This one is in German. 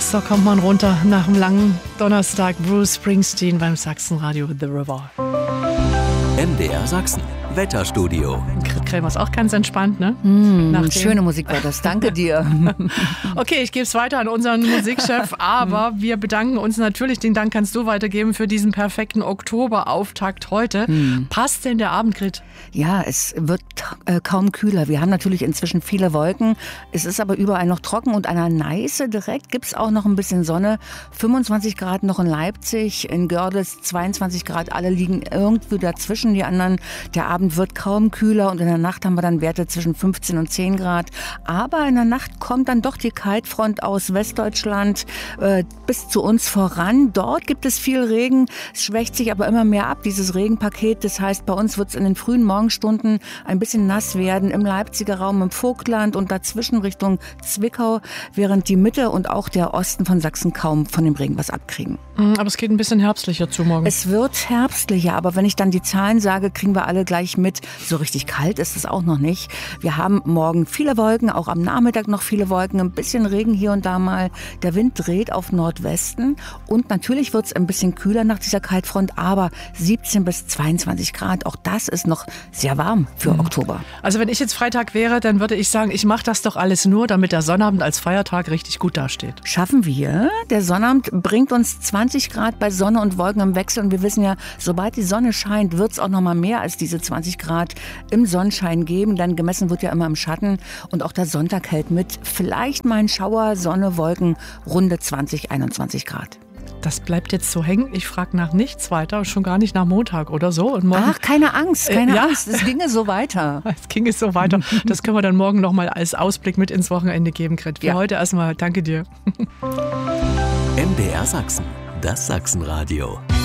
So kommt man runter nach einem langen Donnerstag. Bruce Springsteen beim Sachsenradio The River. MDR Sachsen, Wetterstudio. Grit Krämer ist auch ganz entspannt, ne? Schöne Musik war das, danke dir. Okay, ich gebe es weiter an unseren Musikchef, aber wir bedanken uns natürlich, den Dank kannst du weitergeben, für diesen perfekten Oktoberauftakt heute. Passt denn der Abend, Grit? Ja, es wird kaum kühler. Wir haben natürlich inzwischen viele Wolken. Es ist aber überall noch trocken und an der Neiße direkt gibt es auch noch ein bisschen Sonne. 25 Grad noch in Leipzig, in Görlitz 22 Grad. Alle liegen irgendwie dazwischen, die anderen. Der Abend wird kaum kühler und in der Nacht haben wir dann Werte zwischen 15 und 10 Grad. Aber in der Nacht kommt dann doch die Kaltfront aus Westdeutschland bis zu uns voran. Dort gibt es viel Regen. Es schwächt sich aber immer mehr ab, dieses Regenpaket. Das heißt, bei uns wird es in den frühen Morgenstunden ein bisschen nass werden. Im Leipziger Raum, im Vogtland und dazwischen Richtung Zwickau, während die Mitte und auch der Osten von Sachsen kaum von dem Regen was abkriegen. Aber es geht ein bisschen herbstlicher zu morgen. Es wird herbstlicher, aber wenn ich dann die Zahlen sage, kriegen wir alle gleich mit. So richtig kalt ist es auch noch nicht. Wir haben morgen viele Wolken, auch am Nachmittag noch viele Wolken, ein bisschen Regen hier und da mal. Der Wind dreht auf Nordwesten und natürlich wird es ein bisschen kühler nach dieser Kaltfront, aber 17 bis 22 Grad, auch das ist noch sehr warm für Oktober. Also wenn ich jetzt Freitag wäre, dann würde ich sagen, ich mache das doch alles nur, damit der Sonnabend als Feiertag richtig gut dasteht. Schaffen wir. Der Sonnabend bringt uns 20 Grad bei Sonne und Wolken im Wechsel und wir wissen ja, sobald die Sonne scheint, wird es auch noch mal mehr als diese 20 Grad im Sonnenschein geben, denn gemessen wird ja immer im Schatten und auch der Sonntag hält mit. Vielleicht mal ein Schauer, Sonne, Wolken, runde 20, 21 Grad. Das bleibt jetzt so hängen. Ich frage nach nichts weiter, schon gar nicht nach Montag oder so. Und morgen, Ach, keine Angst, keine Angst, es ginge so weiter. Es ginge so weiter. Das können wir dann morgen nochmal als Ausblick mit ins Wochenende geben, Grit. Für heute erstmal danke dir. MDR Sachsen, das Sachsenradio.